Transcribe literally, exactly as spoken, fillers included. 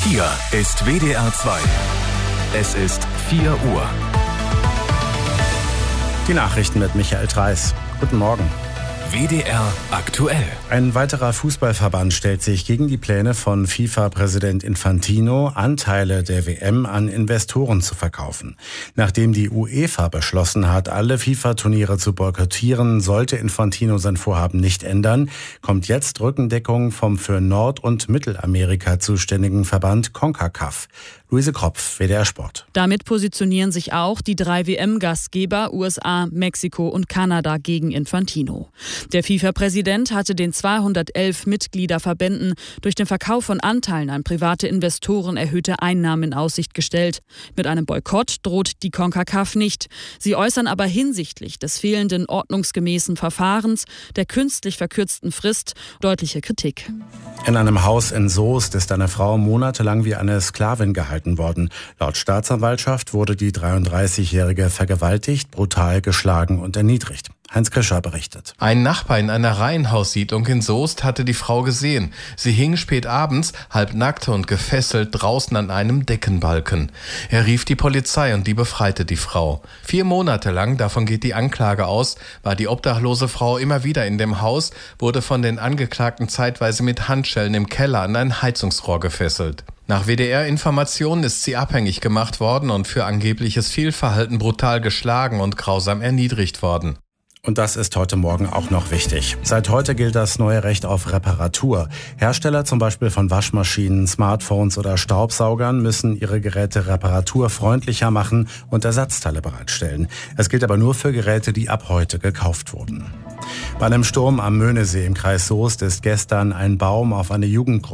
Hier ist W D R zwei. Es ist vier Uhr. Die Nachrichten mit Michael Treis. Guten Morgen. W D R aktuell. Ein weiterer Fußballverband stellt sich gegen die Pläne von FIFA-Präsident Infantino, Anteile der W M an Investoren zu verkaufen. Nachdem die UEFA beschlossen hat, alle FIFA-Turniere zu boykottieren, sollte Infantino sein Vorhaben nicht ändern, kommt jetzt Rückendeckung vom für Nord- und Mittelamerika zuständigen Verband CONCACAF. Luise Kropf, W D R Sport. Damit positionieren sich auch die drei W M-Gastgeber U S A, Mexiko und Kanada gegen Infantino. Der FIFA-Präsident hatte den zweihundertelf Mitgliederverbänden durch den Verkauf von Anteilen an private Investoren erhöhte Einnahmen in Aussicht gestellt. Mit einem Boykott droht die CONCACAF nicht. Sie äußern aber hinsichtlich des fehlenden ordnungsgemäßen Verfahrens, der künstlich verkürzten Frist, deutliche Kritik. In einem Haus in Soest ist eine Frau monatelang wie eine Sklavin gehalten worden. Laut Staatsanwaltschaft wurde die dreiunddreißigjährige vergewaltigt, brutal geschlagen und erniedrigt. Heinz Krischer berichtet. Ein Nachbar in einer Reihenhaussiedlung in Soest hatte die Frau gesehen. Sie hing spät abends, halbnackt und gefesselt, draußen an einem Deckenbalken. Er rief die Polizei und die befreite die Frau. Vier Monate lang, davon geht die Anklage aus, war die obdachlose Frau immer wieder in dem Haus, wurde von den Angeklagten zeitweise mit Handschellen im Keller an ein Heizungsrohr gefesselt. Nach W D R-Informationen ist sie abhängig gemacht worden und für angebliches Fehlverhalten brutal geschlagen und grausam erniedrigt worden. Und das ist heute Morgen auch noch wichtig. Seit heute gilt das neue Recht auf Reparatur. Hersteller zum Beispiel von Waschmaschinen, Smartphones oder Staubsaugern müssen ihre Geräte reparaturfreundlicher machen und Ersatzteile bereitstellen. Es gilt aber nur für Geräte, die ab heute gekauft wurden. Bei einem Sturm am Möhnesee im Kreis Soest ist gestern ein Baum auf eine Jugendgruppe